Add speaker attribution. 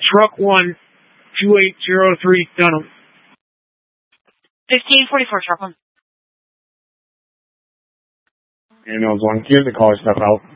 Speaker 1: Truck 1, 2803 Dunham.
Speaker 2: 1544, Truck 1.
Speaker 3: Ambulance 1, give the caller stuff out.